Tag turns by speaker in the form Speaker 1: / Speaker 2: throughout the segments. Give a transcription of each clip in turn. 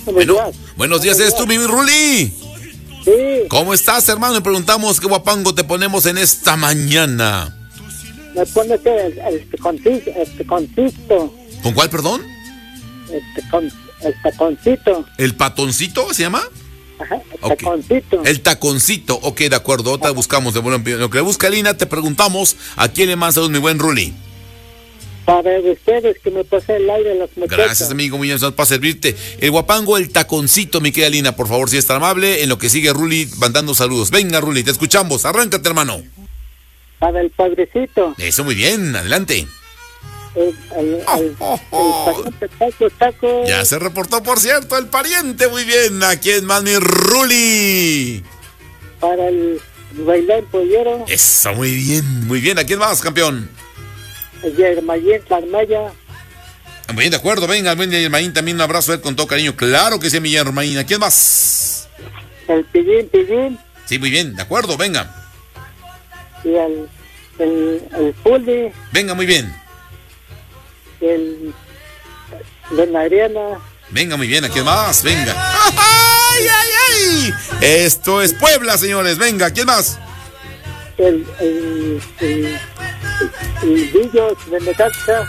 Speaker 1: Buenos días, ¿eres tú, mi Ruli?
Speaker 2: Sí.
Speaker 1: ¿Cómo estás, hermano? Y preguntamos qué guapango te ponemos en esta mañana.
Speaker 2: Me pones el taconcito.
Speaker 1: ¿Con cuál, perdón?
Speaker 2: El taconcito.
Speaker 1: ¿El patoncito se llama?
Speaker 2: Ajá, el
Speaker 1: Okay.
Speaker 2: taconcito.
Speaker 1: El taconcito, ok, de acuerdo. Ahorita buscamos, lo que busca Lina, te preguntamos a quién le más saludos, mi buen Ruli.
Speaker 2: Para ustedes que me pasé el aire las muchachas.
Speaker 1: Gracias, amigo, muy bien, para servirte. El guapango, el taconcito, mi querida Lina, por favor, si es tan amable. En lo que sigue Ruli, mandando saludos. Venga, Ruli, te escuchamos. Arráncate, hermano.
Speaker 2: Para el padrecito.
Speaker 1: Eso, muy bien, adelante.
Speaker 2: El taco.
Speaker 1: Ya se reportó, por cierto, el pariente, muy bien. ¿A quién más, mi Ruli?
Speaker 2: Para el bailar pollero.
Speaker 1: Eso, muy bien, muy bien. ¿A quién más, campeón?
Speaker 2: El Yermayín Carmaya.
Speaker 1: Muy bien, de acuerdo, venga, el buen Yermayín, también un abrazo a él con todo cariño. Claro que sí, mi Yermayín. ¿A quién más?
Speaker 2: El Pillín.
Speaker 1: Sí, muy bien, de acuerdo, venga.
Speaker 2: Y el Puli.
Speaker 1: Venga, muy bien.
Speaker 2: El de Ariana.
Speaker 1: Venga, muy bien, ¿a quién más? Venga. ¡Ay, ay, ay! Esto es Puebla, señores. Venga, ¿quién más?
Speaker 2: El Villos de Necaxa.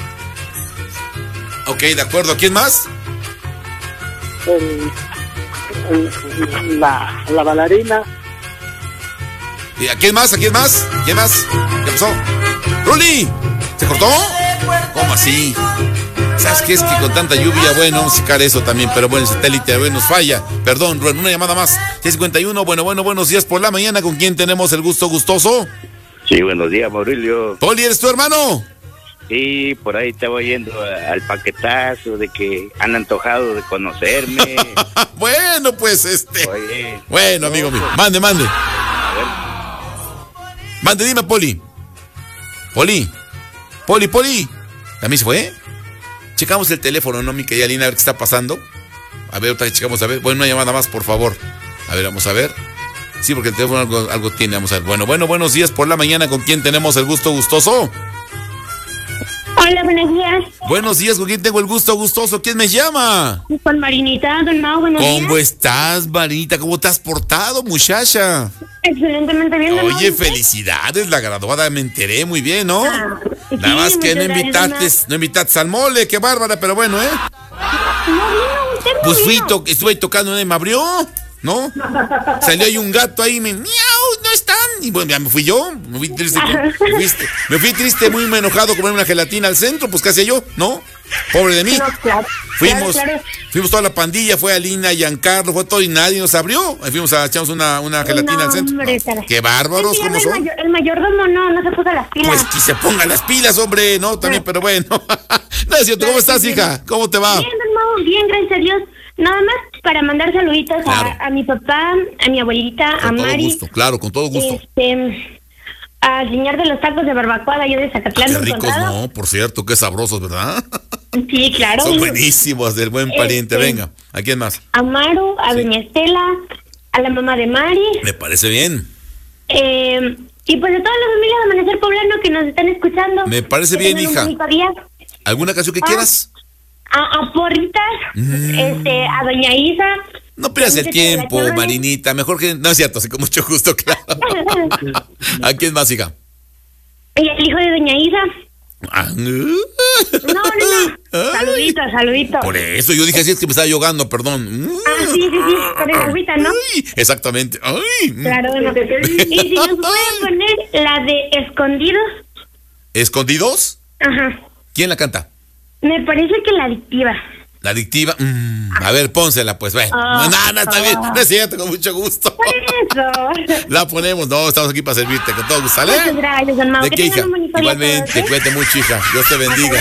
Speaker 1: Ok, de acuerdo, ¿a quién más?
Speaker 2: La bailarina.
Speaker 1: ¿Y a quién más? ¿A quién más? ¿Quién más? ¿Qué pasó? ¡Ruli! ¿Se cortó? ¿Cómo así? ¿Sabes qué? Es que con tanta lluvia, bueno, vamos a sacar eso también, pero bueno, el satélite a ver, nos falla. Perdón, Rubén, una llamada más. 651, buenos días por la mañana. ¿Con quién tenemos el gusto gustoso?
Speaker 3: Sí, buenos días, Maurilio.
Speaker 1: Poli, ¿eres tu hermano?
Speaker 3: Sí, por ahí estaba yendo al paquetazo de que han antojado de conocerme.
Speaker 1: Bueno, pues
Speaker 3: Oye.
Speaker 1: Bueno, amigo mío. Mande.
Speaker 3: A ver.
Speaker 1: Mande, dime, Poli. Poli. ¿También se fue? Checamos el teléfono, ¿no, mi querida Lina? A ver qué está pasando. A ver, otra checamos, a ver. Bueno, una llamada más, por favor. A ver, vamos a ver. Sí, porque el teléfono algo tiene, vamos a ver. Bueno, buenos días por la mañana. ¿Con quién tenemos el gusto gustoso?
Speaker 4: Hola, buenos días.
Speaker 1: Buenos días, ¿con quién tengo el gusto gustoso? ¿Quién me llama?
Speaker 4: Con Marinita, don Mau, buenos días.
Speaker 1: ¿Cómo estás, Marinita? ¿Cómo te has portado, muchacha?
Speaker 4: Excelentemente bien, don Mau.
Speaker 1: Oye, felicidades, la graduada, me enteré muy bien, ¿no?
Speaker 4: Sí,
Speaker 1: Nada más que
Speaker 4: muchas gracias,
Speaker 1: no invitaste al mole, qué bárbara, pero bueno, ¿eh?
Speaker 4: No vino, usted no
Speaker 1: Pues
Speaker 4: vino.
Speaker 1: estuve tocando y me abrió, ¿no? Salió ahí un gato ahí, miau, no están. Y bueno, ya me fui yo, me fui triste, muy enojado, comer una gelatina al centro, pues ¿qué hacía yo? ¿No? Pobre de mí.
Speaker 4: No, claro,
Speaker 1: Fuimos
Speaker 4: claro.
Speaker 1: toda la pandilla, fue Alina, Giancarlo, fue todo y nadie nos abrió. Ahí fuimos a echarnos una gelatina al centro.
Speaker 4: Hombre,
Speaker 1: Qué bárbaros,
Speaker 4: sí,
Speaker 1: ¿cómo son?
Speaker 4: El mayordomo no se puso las pilas.
Speaker 1: Pues que se pongan las pilas, hombre, ¿no? También, pero bueno. No es cierto, ¿cómo estás, hija? ¿Cómo te va?
Speaker 4: Bien, don Mau, bien, gracias a Dios. Nada más para mandar saluditos
Speaker 1: Claro.
Speaker 4: a mi papá, a mi abuelita, a
Speaker 1: Con todo
Speaker 4: Mari.
Speaker 1: gusto, claro, con todo gusto.
Speaker 4: Al señor de los tacos de barbacoa, yo de Zacatlán.
Speaker 1: Qué
Speaker 4: del
Speaker 1: ricos,
Speaker 4: Condado.
Speaker 1: ¿no? Por cierto, qué sabrosos, ¿verdad?
Speaker 4: Sí, claro.
Speaker 1: Son buenísimos, del buen pariente. Venga, ¿a quién más?
Speaker 4: A Maru, a
Speaker 1: Sí.
Speaker 4: doña Estela, a la mamá de Mari.
Speaker 1: Me parece bien.
Speaker 4: Y pues a toda la familia de Amanecer Poblano que nos están escuchando.
Speaker 1: Me parece
Speaker 4: Que
Speaker 1: bien,
Speaker 4: tengan un
Speaker 1: hija.
Speaker 4: bonito día.
Speaker 1: ¿Alguna canción que quieras?
Speaker 4: A Porritas, a doña Isa.
Speaker 1: No pierdas el tiempo, Marinita. Mejor que... No es cierto, así con mucho gusto, claro. ¿A quién más, hija?
Speaker 4: Y el hijo de doña Isa.
Speaker 1: Ah,
Speaker 4: No. Saludito.
Speaker 1: Por eso yo dije así, es que me estaba ahogando, perdón.
Speaker 4: Sí, con el agüita, ¿no?
Speaker 1: Ay, exactamente. Ay.
Speaker 4: Claro, no. Y si nos pueden poner la de Escondidos.
Speaker 1: ¿Escondidos?
Speaker 4: Ajá.
Speaker 1: ¿Quién la canta?
Speaker 4: Me parece que la adictiva.
Speaker 1: La adictiva. A ver, pónsela, pues, ve. No, está bien. No es cierto, con mucho gusto.
Speaker 4: Eso.
Speaker 1: La ponemos. No, estamos aquí para servirte. Con todo gusto. ¿Sale?
Speaker 4: Muchas gracias, don Mau.
Speaker 1: ¿De
Speaker 4: Que
Speaker 1: qué,
Speaker 4: tengan
Speaker 1: hija?
Speaker 4: un bonito día
Speaker 1: Igualmente,
Speaker 4: todos, ¿eh?
Speaker 1: cuídate mucho, hija. Dios te bendiga.